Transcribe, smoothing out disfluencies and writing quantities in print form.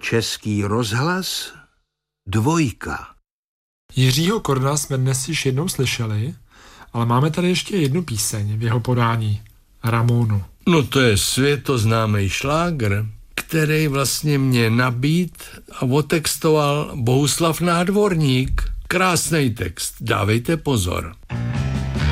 Český rozhlas 2. Jiřího Korna jsme dnes již jednou slyšeli, ale máme tady ještě jednu píseň v jeho podání, Ramónu. No to je světoznámý šlágr, který vlastně mě nabíd a otextoval Bohuslav Nádvorník. Krásný text, dávejte pozor.